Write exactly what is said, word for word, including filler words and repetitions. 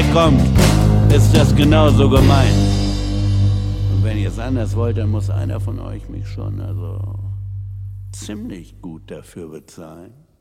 daherkommt, ist das genauso gemeint. Und wenn ihr es anders wollt, dann muss einer von euch mich schon also ziemlich gut dafür bezahlen.